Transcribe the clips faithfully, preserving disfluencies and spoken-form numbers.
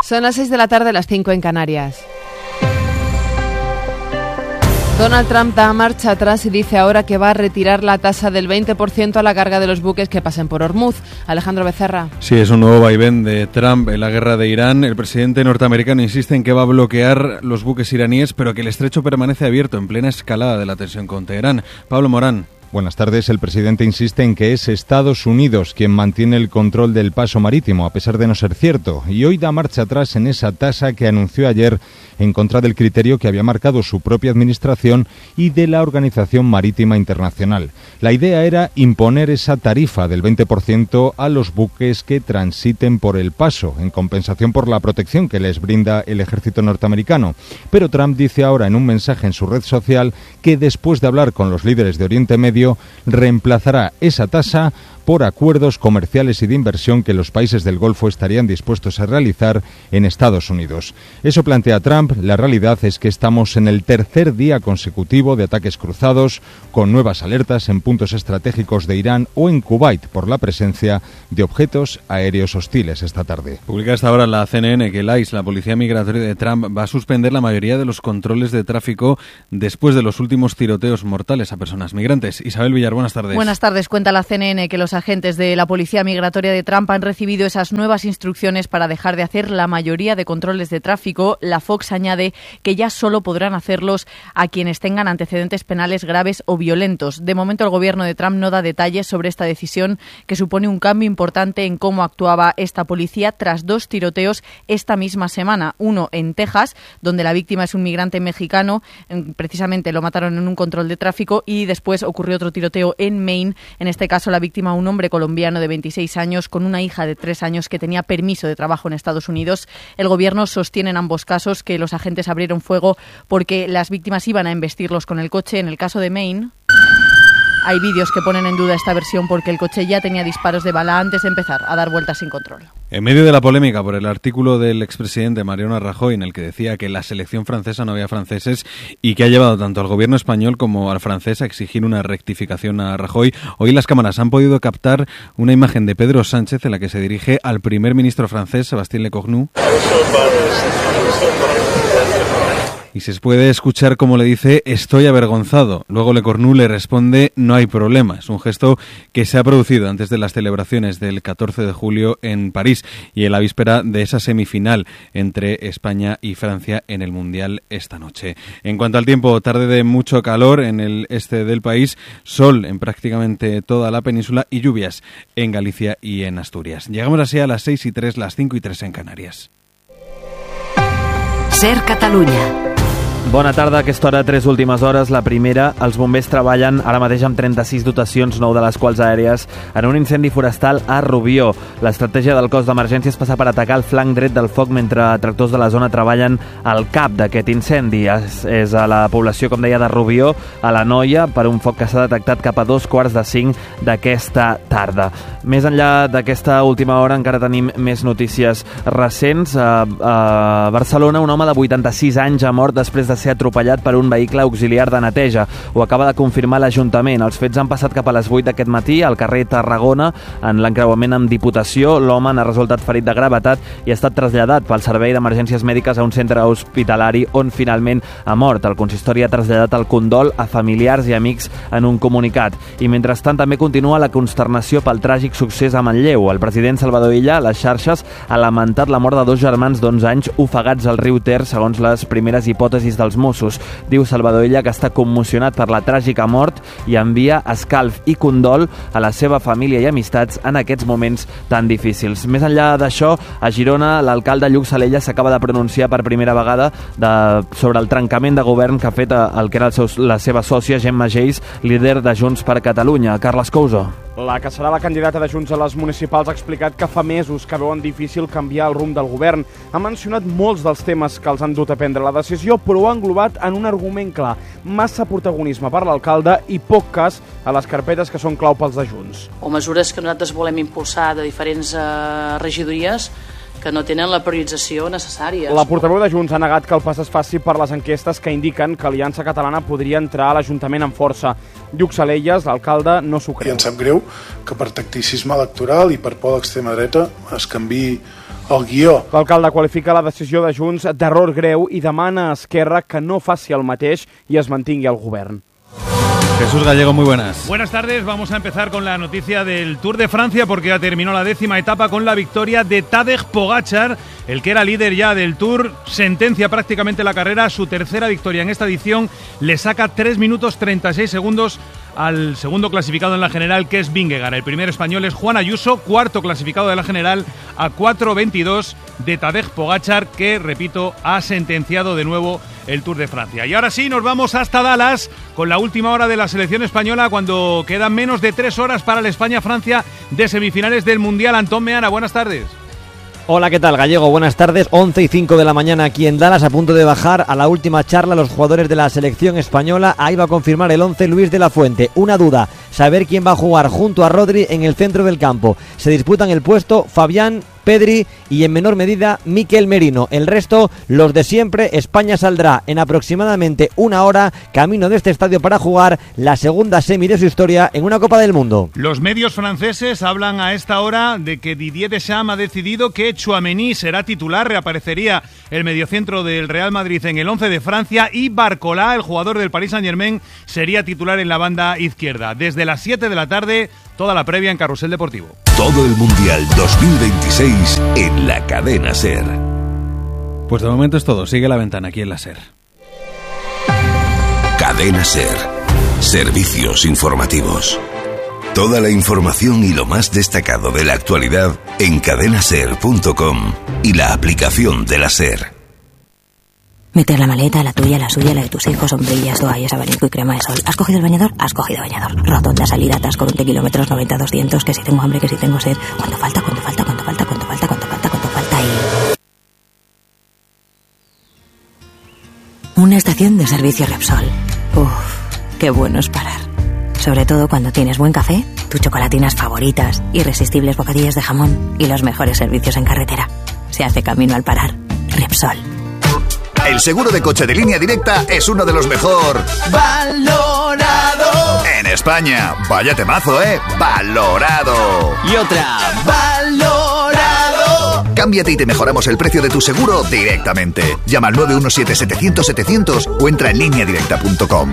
Son las seis de la tarde, las cinco en Canarias. Donald Trump da marcha atrás y dice ahora que va a retirar la tasa del veinte por ciento a la carga de los buques que pasen por Hormuz. Alejandro Becerra. Sí, es un nuevo vaivén de Trump en la guerra de Irán. El presidente norteamericano insiste en que va a bloquear los buques iraníes, pero que el estrecho permanece abierto en plena escalada de la tensión con Teherán. Pablo Morán. Buenas tardes. El presidente insiste en que es Estados Unidos quien mantiene el control del paso marítimo, a pesar de no ser cierto, y hoy da marcha atrás en esa tasa que anunció ayer en contra del criterio que había marcado su propia administración y de la Organización Marítima Internacional. La idea era imponer esa tarifa del veinte por ciento a los buques que transiten por el paso, en compensación por la protección que les brinda el ejército norteamericano. Pero Trump dice ahora en un mensaje en su red social que después de hablar con los líderes de Oriente Medio, reemplazará esa tasa por acuerdos comerciales y de inversión que los países del Golfo estarían dispuestos a realizar en Estados Unidos. Eso plantea Trump. La realidad es que estamos en el tercer día consecutivo de ataques cruzados, con nuevas alertas en puntos estratégicos de Irán o en Kuwait por la presencia de objetos aéreos hostiles esta tarde. Publica hasta ahora la C N N que el I C E, la policía migratoria de Trump, va a suspender la mayoría de los controles de tráfico después de los últimos tiroteos mortales a personas migrantes. Isabel Villar, buenas tardes. Buenas tardes. Cuenta la C N N que los agentes de la policía migratoria de Trump han recibido esas nuevas instrucciones para dejar de hacer la mayoría de controles de tráfico. La Fox añade que ya solo podrán hacerlos a quienes tengan antecedentes penales graves o violentos. De momento, el gobierno de Trump no da detalles sobre esta decisión, que supone un cambio importante en cómo actuaba esta policía tras dos tiroteos esta misma semana. Uno en Texas, donde la víctima es un migrante mexicano, precisamente lo mataron en un control de tráfico, y después ocurrió otro tiroteo en Maine. En este caso, la víctima, un hombre colombiano de veintiséis años con una hija de tres años que tenía permiso de trabajo en Estados Unidos. El gobierno sostiene en ambos casos que los agentes abrieron fuego porque las víctimas iban a embestirlos con el coche. En el caso de Maine, hay vídeos que ponen en duda esta versión porque el coche ya tenía disparos de bala antes de empezar a dar vueltas sin control. En medio de la polémica por el artículo del expresidente Mariano Rajoy en el que decía que en la selección francesa no había franceses y que ha llevado tanto al gobierno español como al francés a exigir una rectificación a Rajoy, hoy las cámaras han podido captar una imagen de Pedro Sánchez en la que se dirige al primer ministro francés, Sébastien Lecornu, y se puede escuchar cómo le dice «estoy avergonzado». Luego Lecornu le responde «no hay problema». Es un gesto que se ha producido antes de las celebraciones del catorce de julio en París y en la víspera de esa semifinal entre España y Francia en el Mundial esta noche. En cuanto al tiempo, tarde de mucho calor en el este del país, sol en prácticamente toda la península y lluvias en Galicia y en Asturias. Llegamos así a las seis y tres, las cinco y tres en Canarias. Ser Catalunya. Bona tarda. A aquesta hora, tres últimes hores. La primera, els bombers treballen ara mateix amb trenta-sis dotacions, nou de les quals aèries, en un incendi forestal a Rubió. L'estratègia del cos d'emergències passa per atacar el flanc dret del foc mentre tractors de la zona treballen al cap d'aquest incendi. És, és a la població, com deia, de Rubió, a la Noia, per un foc que s'ha detectat cap a dos quarts de cinc d'aquesta tarda. Més enllà d'aquesta última hora, encara tenim més notícies recents. A, a Barcelona, un home de vuitanta-sis anys ha mort després de ser atropellat per un vehicle auxiliar de neteja. Ho acaba de confirmar l'Ajuntament. Els fets han passat cap a les vuit d'aquest matí al carrer Tarragona, en l'encreuament amb Diputació. L'home n'ha resultat ferit de gravetat i ha estat traslladat pel Servei d'Emergències Mèdiques a un centre hospitalari on finalment ha mort. El consistori ha traslladat el condol a familiars i amics en un comunicat. I mentrestant també continua la consternació pel tràgic succés a Manlleu. El president Salvador Illa, a les xarxes, ha lamentat la mort de dos germans d'onze anys ofegats al riu Ter, segons les primeres hipòtesis dels Mossos. Diu Salvador Illa que està commocionat per la tràgica mort i envia escalf i condol a la seva família i amistats en aquests moments tan difícils. Més enllà d'això, a Girona, l'alcalde Lluc Salella s'acaba de pronunciar per primera vegada de, sobre el trencament de govern que ha fet el que era el seu, la seva sòcia, Gemma Geis, líder de Junts per Catalunya. Carles Couso. La que serà la candidata de Junts a les municipals ha explicat que fa mesos que veuen difícil canviar el rumb del govern. Ha mencionat molts dels temes que els han dut a prendre la decisió, però ho ha englobat en un argument clar: massa protagonisme per l'alcalde i poc cas a les carpetes que són clau pels de Junts. O mesures que nosaltres volem impulsar de diferents eh, regidories que no tenen la priorització necessària. La portaveu de Junts ha negat que el pas es faci per les enquestes que indiquen que Aliança Catalana podria entrar a l'Ajuntament amb força. Lluc Salelles, l'alcalde, no s'ho creu. I ens sap greu que per tacticisme electoral i per por a l'extrema dreta es canviï el guió. L'alcalde qualifica la decisió de Junts d'error greu i demana a Esquerra que no faci el mateix i es mantingui al govern. Jesús Gallego, muy buenas. Buenas tardes, vamos a empezar con la noticia del Tour de Francia porque ya terminó la décima etapa con la victoria de Tadej Pogačar, el que era líder ya del Tour, sentencia prácticamente la carrera, su tercera victoria en esta edición, le saca tres minutos treinta y seis segundos al segundo clasificado en la general, que es Vingegaard. El primer español es Juan Ayuso, cuarto clasificado de la general, a cuatro veintidós de Tadej Pogačar, que, repito, ha sentenciado de nuevo el Tour de Francia. Y ahora sí, nos vamos hasta Dallas con la última hora de la selección española, cuando quedan menos de tres horas para la España-Francia de semifinales del Mundial. Antón Meana, buenas tardes. Hola, ¿qué tal, Gallego? Buenas tardes. once y cinco de la mañana aquí en Dallas, a punto de bajar a la última charla los jugadores de la selección española. Ahí va a confirmar el once Luis de la Fuente. Una duda, saber quién va a jugar junto a Rodri en el centro del campo. Se disputan el puesto Fabián, Pedri y en menor medida Mikel Merino. El resto, los de siempre. España saldrá en aproximadamente una hora camino de este estadio para jugar la segunda semi de su historia en una Copa del Mundo. Los medios franceses hablan a esta hora de que Didier Deschamps ha decidido que Tchouaméni será titular, reaparecería el mediocentro del Real Madrid en el once de Francia y Barcola, el jugador del Paris Saint-Germain, sería titular en la banda izquierda. Desde las siete de la tarde, toda la previa en Carrusel Deportivo. Todo el Mundial dos mil veintiséis en la cadena SER. Pues de momento es todo. Sigue la ventana aquí en la SER. Cadena SER. Servicios informativos. Toda la información y lo más destacado de la actualidad en cadena ser punto com y la aplicación de la SER. Meter la maleta, la tuya, la suya, la de tus hijos, sombrillas, toallas, abanico y crema de sol. ¿Has cogido el bañador? Has cogido bañador. Rotonda, salida, atasco, veinte kilómetros, noventa, doscientos, que si tengo hambre, que si tengo sed. ¿Cuánto falta? ¿Cuánto falta? ¿Cuánto falta? ¿Cuánto falta? ¿Cuánto falta? ¿Cuánto falta? Y... una estación de servicio Repsol. Uff, qué bueno es parar. Sobre todo cuando tienes buen café, tus chocolatinas favoritas, irresistibles bocadillas de jamón y los mejores servicios en carretera. Se hace camino al parar. Repsol. El seguro de coche de Línea Directa es uno de los mejor valorado en España. Vaya temazo, ¿eh? Valorado. Y otra, valorado. Cámbiate y te mejoramos el precio de tu seguro directamente. Llama al nueve uno siete, setecientos, setecientos o entra en línea directa punto com.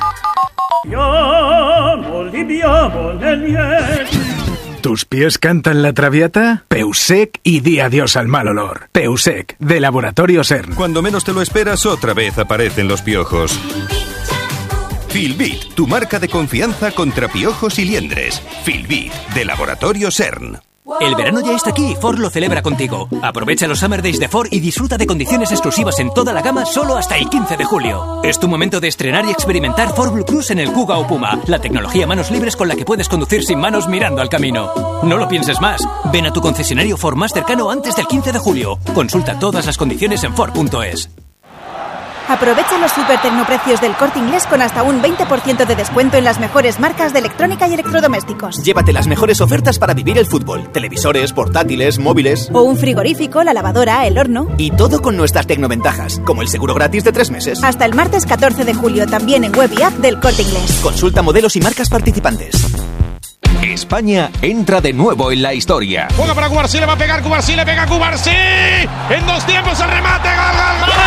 ¿Tus pies cantan la traviata? Peusec y di adiós al mal olor. Peusec, de Laboratorio CERN. Cuando menos te lo esperas, otra vez aparecen los piojos. Filbit, tu marca de confianza contra piojos y liendres. Filbit, de Laboratorio CERN. El verano ya está aquí y Ford lo celebra contigo. Aprovecha los Summer Days de Ford y disfruta de condiciones exclusivas en toda la gama solo hasta el quince de julio. Es tu momento de estrenar y experimentar Ford Blue Cruise en el Kuga o Puma, la tecnología manos libres con la que puedes conducir sin manos mirando al camino. No lo pienses más. Ven a tu concesionario Ford más cercano antes del quince de julio. Consulta todas las condiciones en Ford punto es. Aprovecha los super tecnoprecios del Corte Inglés con hasta un veinte por ciento de descuento en las mejores marcas de electrónica y electrodomésticos. Llévate las mejores ofertas para vivir el fútbol. Televisores, portátiles, móviles. O un frigorífico, la lavadora, el horno. Y todo con nuestras tecnoventajas, como el seguro gratis de tres meses. Hasta el martes catorce de julio, también en web y app del Corte Inglés. Consulta modelos y marcas participantes. España entra de nuevo en la historia. Juega para Cubarsí, le va a pegar Cubarsí, le pega Cubarsí. En dos tiempos el remate. ¡Gol, gol, gol!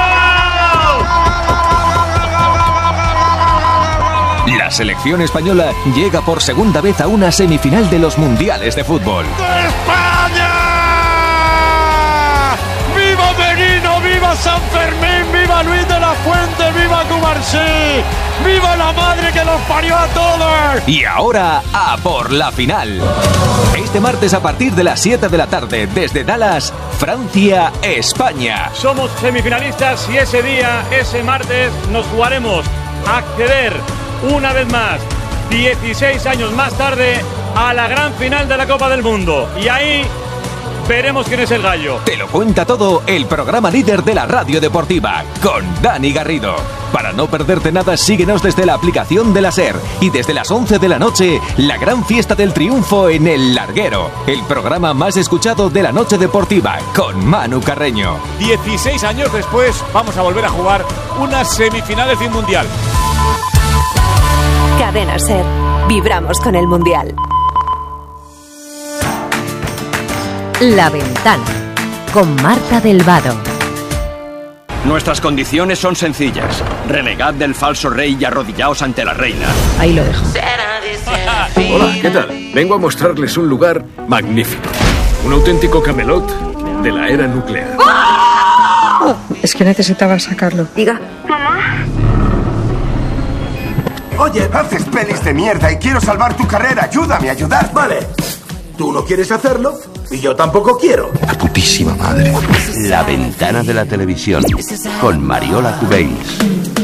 La selección española llega por segunda vez a una semifinal de los mundiales de fútbol. ¡España! ¡Viva Merino! ¡Viva San Fermín! ¡Viva Luis de la Fuente! ¡Viva Cubarsí! ¡Viva la madre que los parió a todos! Y ahora a por la final. Este martes a partir de las siete de la tarde desde Dallas, Francia, España. Somos semifinalistas y ese día, ese martes, nos jugaremos a acceder una vez más, dieciséis años más tarde, a la gran final de la Copa del Mundo. Y ahí Veremos quién es el gallo. Te lo cuenta todo el programa líder de la radio deportiva, con Dani Garrido. Para no perderte nada, síguenos desde la aplicación de la SER. Y desde las once de la noche, la gran fiesta del triunfo en El Larguero. El programa más escuchado de la noche deportiva, con Manu Carreño. dieciséis años después, vamos a volver a jugar unas semifinales de un mundial. Cadena SER. Vibramos con el mundial. La Ventana, con Marta del Vado. Nuestras condiciones son sencillas. Renegad del falso rey y arrodillaos ante la reina. Ahí lo dejo. Hola, ¿qué tal? Vengo a mostrarles un lugar magnífico. Un auténtico Camelot de la era nuclear. ¡Oh! Es que necesitaba sacarlo. Diga. Mamá. Oye, haces pelis de mierda y quiero salvar tu carrera. Ayúdame a ayudar. Vale. Tú no quieres hacerlo y yo tampoco quiero. La putísima madre. La Ventana de la Televisión, con Mariola Cubells.